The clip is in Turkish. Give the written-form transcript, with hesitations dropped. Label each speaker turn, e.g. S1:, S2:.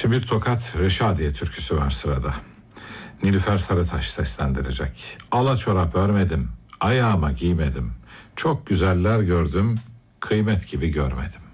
S1: Şimdi bir Tokat Reşadiye türküsü var sırada. Nilüfer Sarıtaş seslendirecek. Alaçorap örmedim, ayağıma giymedim. Çok güzeller gördüm, kıymet gibi görmedim.